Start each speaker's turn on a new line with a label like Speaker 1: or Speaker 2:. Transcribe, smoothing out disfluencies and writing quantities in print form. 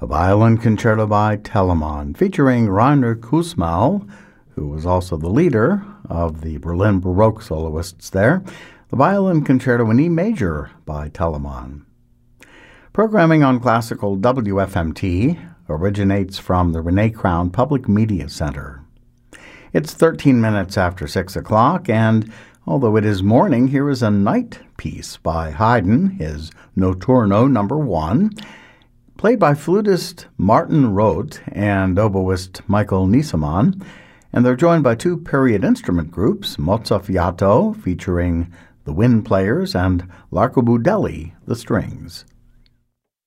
Speaker 1: a violin concerto by Telemann, featuring Rainer Kussmaul, who was also the leader of the Berlin Baroque soloists there, the violin concerto in E major by Telemann. Programming on classical WFMT originates from the Renee Crown Public Media Center. It's 13 minutes after 6 o'clock, and although it is morning, here is a night piece by Haydn, his Notturno No. 1, played by flutist Martin Roth and oboist Michael Niesemann, and they're joined by two period instrument groups, Mozzafiato, featuring the wind players, and L'Arcobudelli, the strings.